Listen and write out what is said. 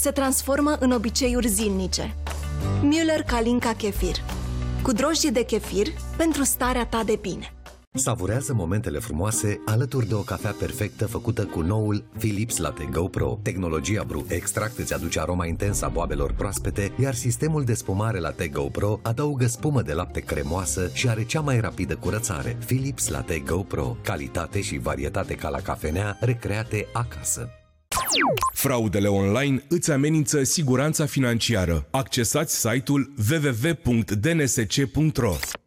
se transformă în obiceiuri zilnice. Müller Kalinka Kefir. Cu drojdie de kefir pentru starea ta de bine. Savurează momentele frumoase alături de o cafea perfectă făcută cu noul Philips Latte Go Pro. Tehnologia Brew Extract îți aduce aroma intensă a boabelor proaspete, iar sistemul de spumare Latte Go Pro adaugă spumă de lapte cremoasă și are cea mai rapidă curățare. Philips Latte Go Pro. Calitate și varietate ca la cafenea recreate acasă. Fraudele online îți amenință siguranța financiară. Accesați site-ul www.dnsc.ro.